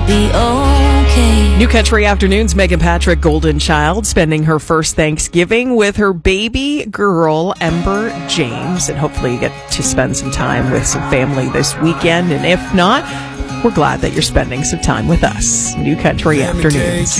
be okay. New Country Afternoons, Megan Patrick, golden child, spending her first Thanksgiving with her baby girl, Ember James. And hopefully you get to spend some time with some family this weekend. And if not, we're glad that you're spending some time with us. New Country Afternoons.